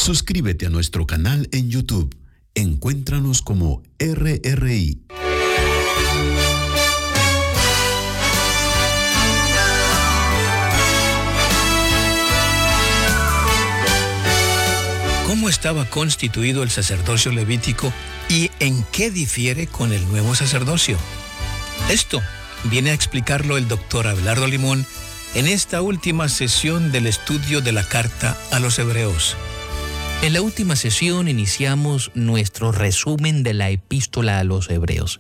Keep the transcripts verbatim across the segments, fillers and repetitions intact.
Suscríbete a nuestro canal en YouTube. Encuéntranos como R R I. ¿Cómo estaba constituido el sacerdocio levítico y en qué difiere con el nuevo sacerdocio? Esto viene a explicarlo el doctor Abelardo Limón en esta última sesión del estudio de la carta a los Hebreos. En la última sesión iniciamos nuestro resumen de la epístola a los Hebreos.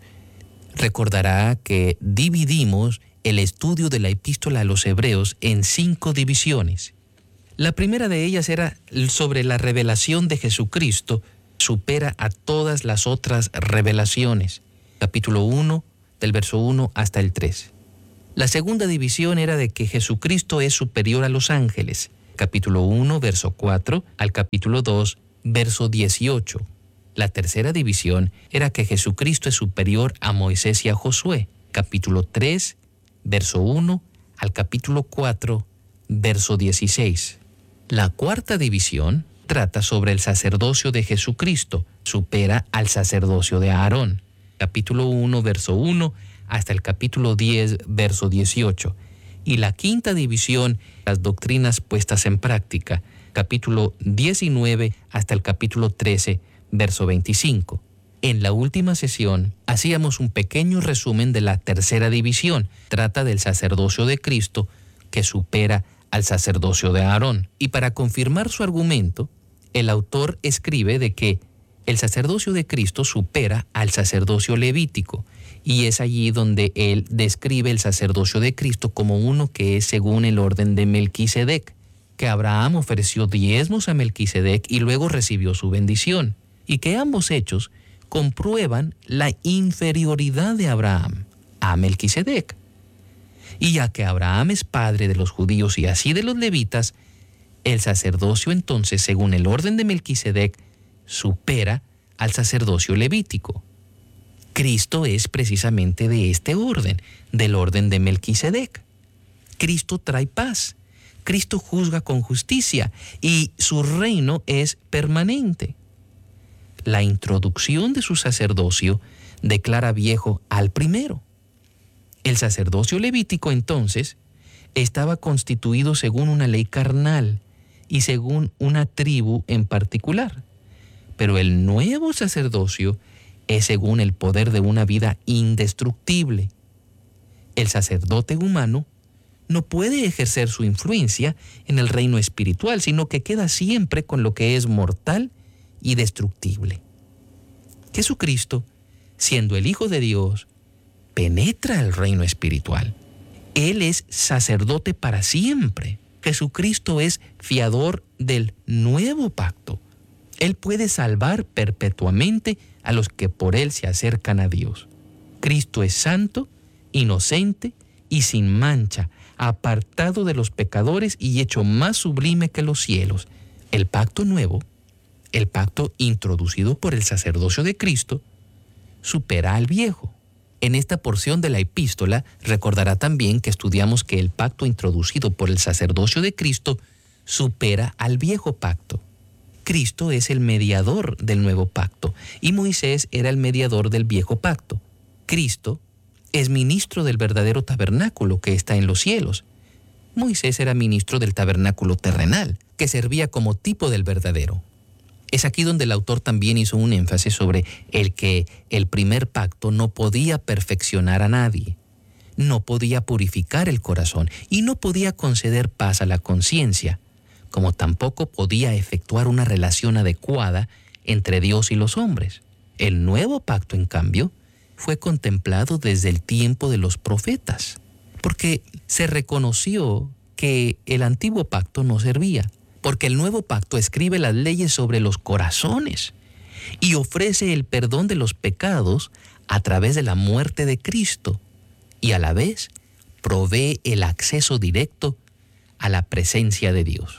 Recordará que dividimos el estudio de la epístola a los Hebreos en cinco divisiones. La primera de ellas era sobre la revelación de Jesucristo, supera a todas las otras revelaciones. Capítulo uno, del verso uno hasta el tres. La segunda división era de que Jesucristo es superior a los ángeles. Capítulo uno, verso cuatro, al capítulo dos, verso dieciocho. La tercera división era que Jesucristo es superior a Moisés y a Josué. Capítulo tres, verso uno, al capítulo cuatro, verso dieciséis. La cuarta división trata sobre el sacerdocio de Jesucristo, supera al sacerdocio de Aarón. Capítulo uno, verso uno, hasta el capítulo diez, verso dieciocho. Y la quinta división, las doctrinas puestas en práctica, capítulo diecinueve hasta el capítulo trece, verso veinticinco. En la última sesión, hacíamos un pequeño resumen de la tercera división. Trata del sacerdocio de Cristo, que supera al sacerdocio de Aarón. Y para confirmar su argumento, el autor escribe de que el sacerdocio de Cristo supera al sacerdocio levítico, y es allí donde él describe el sacerdocio de Cristo como uno que es según el orden de Melquisedec, que Abraham ofreció diezmos a Melquisedec y luego recibió su bendición, y que ambos hechos comprueban la inferioridad de Abraham a Melquisedec. Y ya que Abraham es padre de los judíos y así de los levitas, el sacerdocio entonces, según el orden de Melquisedec, supera al sacerdocio levítico. Cristo es precisamente de este orden, del orden de Melquisedec. Cristo trae paz, Cristo juzga con justicia y su reino es permanente. La introducción de su sacerdocio declara viejo al primero. El sacerdocio levítico, entonces, estaba constituido según una ley carnal y según una tribu en particular. Pero el nuevo sacerdocio es según el poder de una vida indestructible. El sacerdote humano no puede ejercer su influencia en el reino espiritual, sino que queda siempre con lo que es mortal y destructible. Jesucristo, siendo el Hijo de Dios, penetra el reino espiritual. Él es sacerdote para siempre. Jesucristo es fiador del nuevo pacto. Él puede salvar perpetuamente a los que por Él se acercan a Dios. Cristo es santo, inocente y sin mancha, apartado de los pecadores y hecho más sublime que los cielos. El pacto nuevo, el pacto introducido por el sacerdocio de Cristo, supera al viejo. En esta porción de la epístola recordará también que estudiamos que el pacto introducido por el sacerdocio de Cristo supera al viejo pacto. Cristo es el mediador del nuevo pacto y Moisés era el mediador del viejo pacto. Cristo es ministro del verdadero tabernáculo que está en los cielos. Moisés era ministro del tabernáculo terrenal, que servía como tipo del verdadero. Es aquí donde el autor también hizo un énfasis sobre el que el primer pacto no podía perfeccionar a nadie, no podía purificar el corazón y no podía conceder paz a la conciencia, como tampoco podía efectuar una relación adecuada entre Dios y los hombres. El nuevo pacto, en cambio, fue contemplado desde el tiempo de los profetas, porque se reconoció que el antiguo pacto no servía, porque el nuevo pacto escribe las leyes sobre los corazones y ofrece el perdón de los pecados a través de la muerte de Cristo y a la vez provee el acceso directo a la presencia de Dios.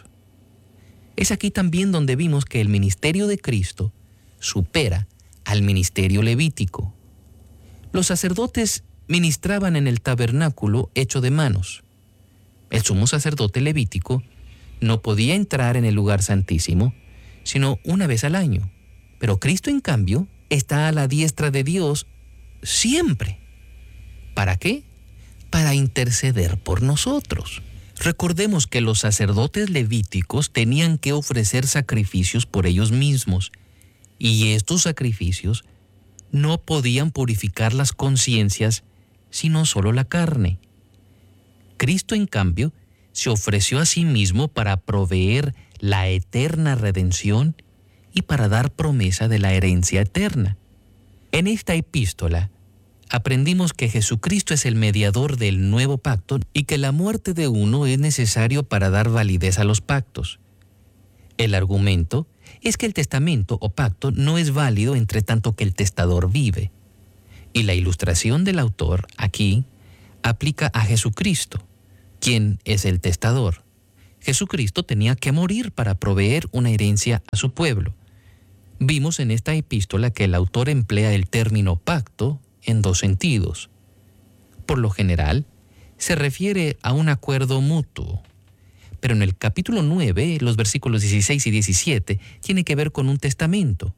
Es aquí también donde vimos que el ministerio de Cristo supera al ministerio levítico. Los sacerdotes ministraban en el tabernáculo hecho de manos. El sumo sacerdote levítico no podía entrar en el lugar santísimo sino una vez al año. Pero Cristo, en cambio, está a la diestra de Dios siempre. ¿Para qué? Para interceder por nosotros. Recordemos que los sacerdotes levíticos tenían que ofrecer sacrificios por ellos mismos, y estos sacrificios no podían purificar las conciencias, sino solo la carne. Cristo, en cambio, se ofreció a sí mismo para proveer la eterna redención y para dar promesa de la herencia eterna. En esta epístola aprendimos que Jesucristo es el mediador del nuevo pacto y que la muerte de uno es necesario para dar validez a los pactos. El argumento es que el testamento o pacto no es válido entre tanto que el testador vive. Y la ilustración del autor aquí aplica a Jesucristo, quien es el testador. Jesucristo tenía que morir para proveer una herencia a su pueblo. Vimos en esta epístola que el autor emplea el término pacto en dos sentidos. Por lo general, se refiere a un acuerdo mutuo, pero en el capítulo nueve, los versículos dieciséis y diecisiete, tiene que ver con un testamento.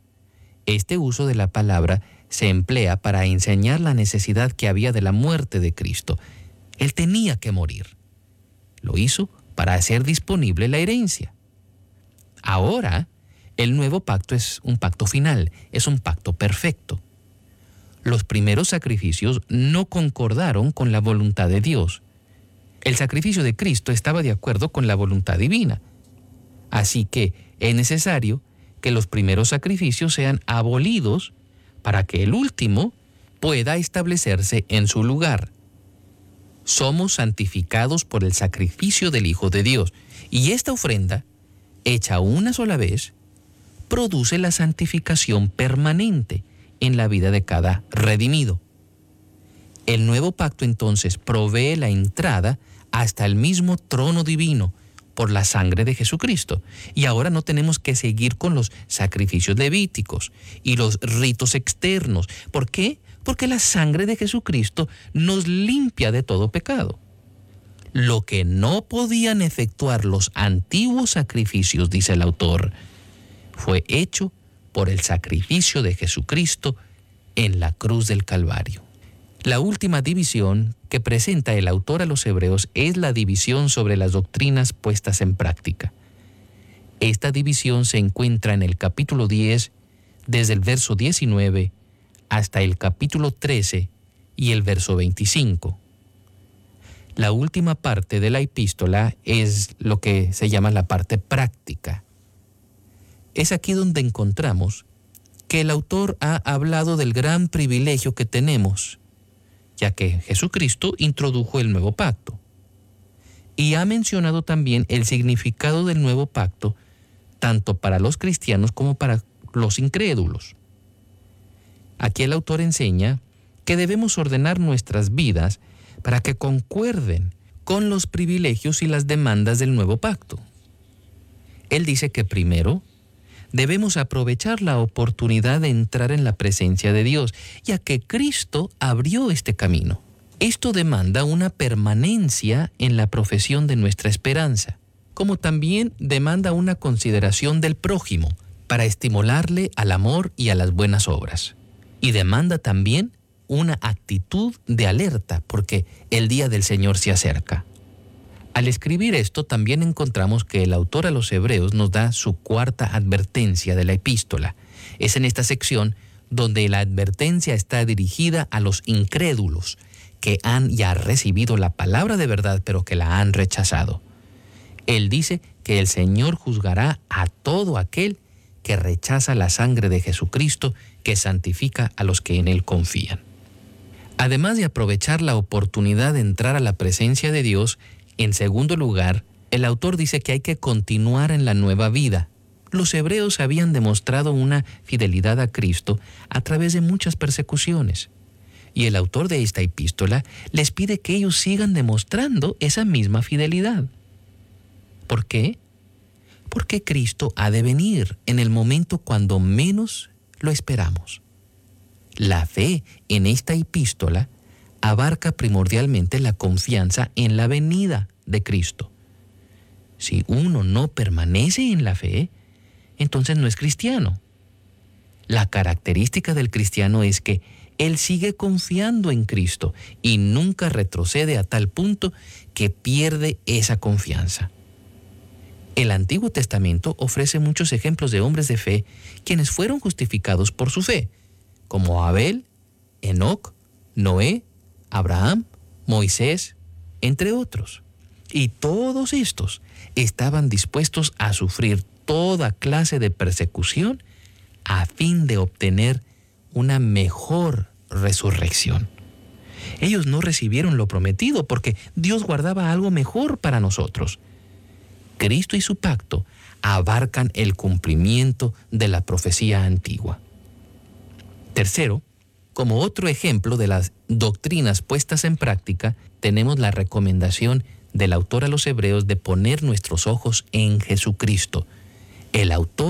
Este uso de la palabra se emplea para enseñar la necesidad que había de la muerte de Cristo. Él tenía que morir. Lo hizo para hacer disponible la herencia. Ahora, el nuevo pacto es un pacto final, es un pacto perfecto. Los primeros sacrificios no concordaron con la voluntad de Dios. El sacrificio de Cristo estaba de acuerdo con la voluntad divina. Así que es necesario que los primeros sacrificios sean abolidos para que el último pueda establecerse en su lugar. Somos santificados por el sacrificio del Hijo de Dios, y esta ofrenda, hecha una sola vez, produce la santificación permanente en la vida de cada redimido. El nuevo pacto entonces provee la entrada hasta el mismo trono divino por la sangre de Jesucristo. Y ahora no tenemos que seguir con los sacrificios levíticos y los ritos externos. ¿Por qué? Porque la sangre de Jesucristo nos limpia de todo pecado. Lo que no podían efectuar los antiguos sacrificios, dice el autor, fue hecho por el sacrificio de Jesucristo en la cruz del Calvario. La última división que presenta el autor a los hebreos es la división sobre las doctrinas puestas en práctica. Esta división se encuentra en el capítulo diez, desde el verso diecinueve hasta el capítulo trece y el verso veinticinco. La última parte de la epístola es lo que se llama la parte práctica. Es aquí donde encontramos que el autor ha hablado del gran privilegio que tenemos, ya que Jesucristo introdujo el nuevo pacto. Y ha mencionado también el significado del nuevo pacto, tanto para los cristianos como para los incrédulos. Aquí el autor enseña que debemos ordenar nuestras vidas para que concuerden con los privilegios y las demandas del nuevo pacto. Él dice que primero debemos aprovechar la oportunidad de entrar en la presencia de Dios, ya que Cristo abrió este camino. Esto demanda una permanencia en la profesión de nuestra esperanza, como también demanda una consideración del prójimo para estimularle al amor y a las buenas obras. Y demanda también una actitud de alerta, porque el día del Señor se acerca. Al escribir esto, también encontramos que el autor a los hebreos nos da su cuarta advertencia de la epístola. Es en esta sección donde la advertencia está dirigida a los incrédulos que han ya recibido la palabra de verdad, pero que la han rechazado. Él dice que el Señor juzgará a todo aquel que rechaza la sangre de Jesucristo, que santifica a los que en Él confían. Además de aprovechar la oportunidad de entrar a la presencia de Dios, en segundo lugar, el autor dice que hay que continuar en la nueva vida. Los hebreos habían demostrado una fidelidad a Cristo a través de muchas persecuciones. Y el autor de esta epístola les pide que ellos sigan demostrando esa misma fidelidad. ¿Por qué? Porque Cristo ha de venir en el momento cuando menos lo esperamos. La fe en esta epístola abarca primordialmente la confianza en la venida de Cristo. Si uno no permanece en la fe, entonces no es cristiano. La característica del cristiano es que él sigue confiando en Cristo y nunca retrocede a tal punto que pierde esa confianza. El Antiguo Testamento ofrece muchos ejemplos de hombres de fe quienes fueron justificados por su fe, como Abel, Enoc, Noé, Abraham, Moisés, entre otros. Y todos estos estaban dispuestos a sufrir toda clase de persecución a fin de obtener una mejor resurrección. Ellos no recibieron lo prometido porque Dios guardaba algo mejor para nosotros. Cristo y su pacto abarcan el cumplimiento de la profecía antigua. Tercero, como otro ejemplo de las doctrinas puestas en práctica, tenemos la recomendación del autor a los Hebreos de poner nuestros ojos en Jesucristo. El autor